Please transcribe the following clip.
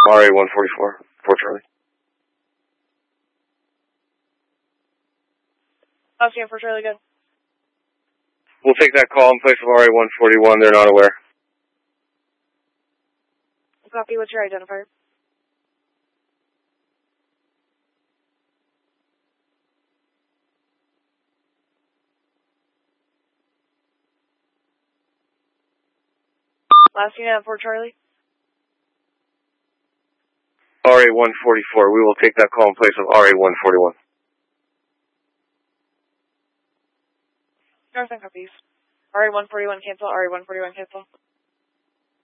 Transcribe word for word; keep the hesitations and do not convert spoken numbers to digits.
R A one forty-four, Fort Charlie. Austin, Fort Charlie, good. We'll take that call in place of R A one forty-one. They're not aware. Copy. What's your identifier? Last unit at Fort Charlie. R A one forty-four. We will take that call in place of R A one forty-one. Northern copies. R A one forty-one cancel. R A one forty-one cancel.